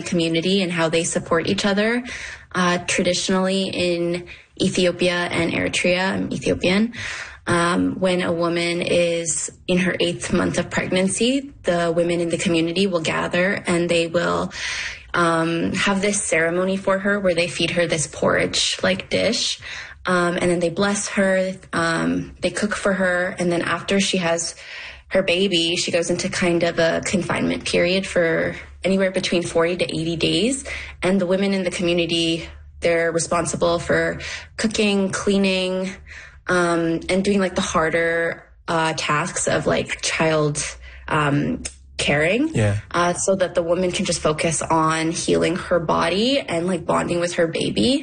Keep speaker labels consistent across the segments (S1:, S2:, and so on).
S1: community and how they support each other. Traditionally in Ethiopia and Eritrea, I'm Ethiopian, when a woman is in her 8th month of pregnancy, the women in the community will gather and they will have this ceremony for her where they feed her this porridge-like dish. And then they bless her, they cook for her, and then after she has her baby, she goes into kind of a confinement period for anywhere between 40 to 80 days. And the women in the community, they're responsible for cooking, cleaning, and doing like the harder tasks of like child caring, so that the woman can just focus on healing her body and like bonding with her baby.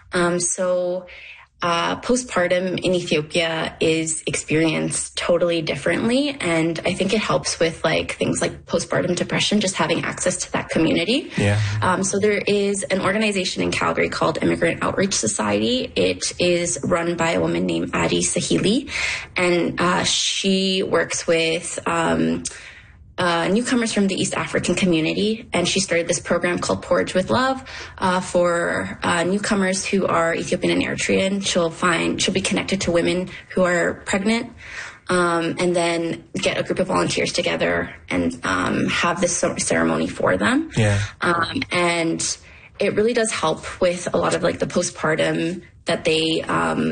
S1: Postpartum in Ethiopia is experienced totally differently. And I think it helps with like things like postpartum depression, just having access to that community. So there is an organization in Calgary called Immigrant Outreach Society. It is run by a woman named Adi Sahili. And she works with newcomers from the East African community, and she started this program called Porridge with Love for newcomers who are Ethiopian and Eritrean. She'll be connected to women who are pregnant, and then get a group of volunteers together and have this ceremony for them. And it really does help with a lot of like the postpartum that they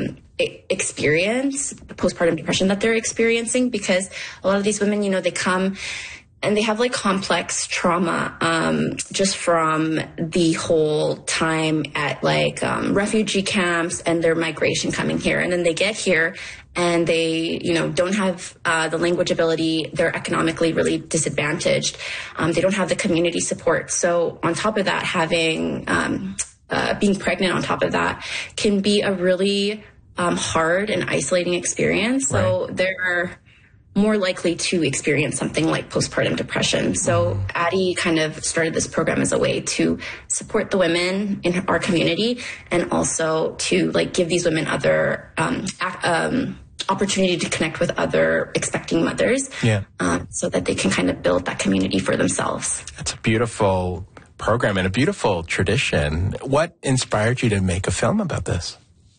S1: experience, the postpartum depression that they're experiencing, because a lot of these women, they come and they have like complex trauma just from the whole time at like refugee camps and their migration coming here. And then they get here and they, don't have the language ability. They're economically really disadvantaged. They don't have the community support. So on top of that, having being pregnant on top of that can be a really hard and isolating experience. So they're more likely to experience something like postpartum depression. So Addie kind of started this program as a way to support the women in our community and also to like give these women other opportunity to connect with other expecting mothers so that they can kind of build that community for themselves.
S2: That's a beautiful program and a beautiful tradition. What inspired you to make a film about this?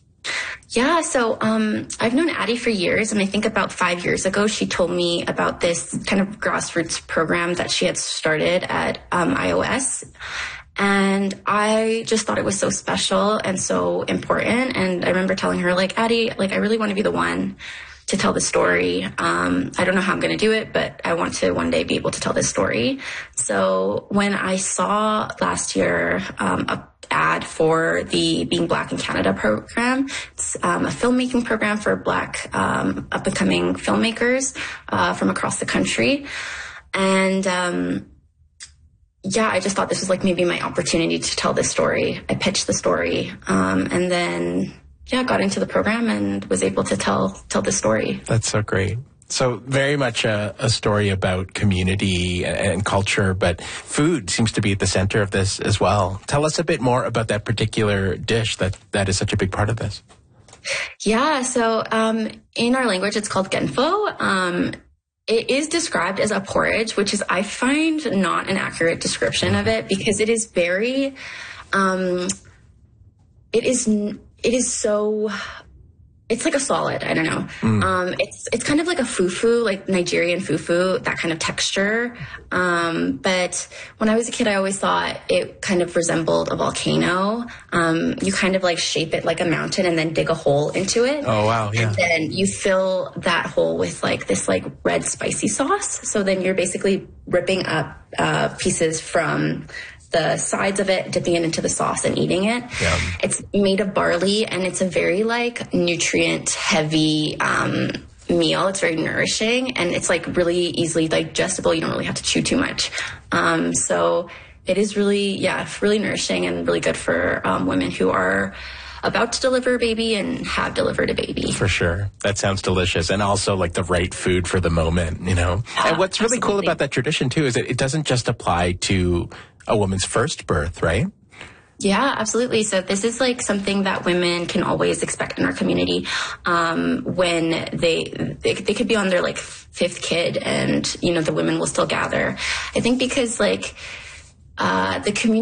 S1: So I've known Addie for years, and I think about 5 years ago, she told me about this kind of grassroots program that she had started at iOS. And I just thought it was so special and so important. And I remember telling her, like, Addie, like, I really want to be the one to tell the story. I don't know how I'm going to do it, but I want to one day be able to tell this story. So when I saw last year a ad for the Being Black in Canada program, it's a filmmaking program for Black up-and-coming filmmakers from across the country. And I just thought this was like maybe my opportunity to tell this story. I pitched the story and then got into the program and was able to tell the story.
S2: That's so great. So very much a story about community and culture, but food seems to be at the center of this as well. Tell us a bit more about that particular dish that is such a big part of this.
S1: So in our language, it's called genfo. It is described as a porridge, which is, I find, not an accurate description of it, because it is very, it's like a solid. I don't know. It's kind of like a fufu, like Nigerian fufu, that kind of texture. But when I was a kid, I always thought it kind of resembled a volcano. You kind of like shape it like a mountain and then dig a hole into it.
S2: Oh, wow. Yeah.
S1: And then you fill that hole with like this like red spicy sauce. So then you're basically ripping up pieces from the sides of it, dipping it into the sauce and eating it.
S2: Yeah.
S1: It's made of barley, and it's a very like nutrient heavy meal. It's very nourishing, and it's like really easily digestible. You don't really have to chew too much. So it is really, really nourishing and really good for women who are about to deliver a baby and have delivered a baby.
S2: For sure. That sounds delicious. And also like the right food for the moment, And what's really cool about that tradition too is that it doesn't just apply to a woman's first birth, right?
S1: Yeah, absolutely. So this is like something that women can always expect in our community when they could be on their like 5th kid, and, the women will still gather. I think because like the community